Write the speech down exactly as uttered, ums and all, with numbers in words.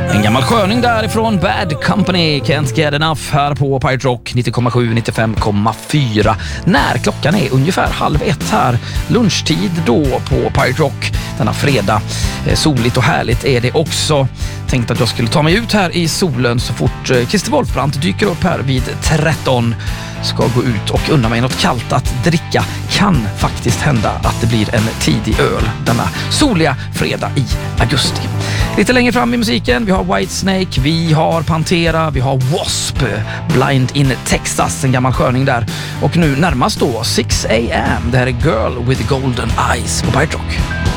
En gammal sköning därifrån Bad Company, Can't Get Enough här på Pirate Rock nittio komma sju nittiofem komma fyra. När klockan är ungefär halv ett här, lunchtid då på Pirate Rock denna fredag. Soligt och härligt är det också. Tänkte att jag skulle ta mig ut här i solen så fort Christer Wolfbrandt dyker upp här vid tretton. Ska gå ut och unna mig något kallt att dricka. Kan faktiskt hända att det blir en tidig öl denna soliga fredag i augusti. Lite längre fram i musiken, vi har Whitesnake, vi har Pantera, vi har W.A.S.P, Blind in Texas, en gammal sköning där. Och nu närmast då sex a.m. Det här är Girl with Golden Eyes på Pirate Rock.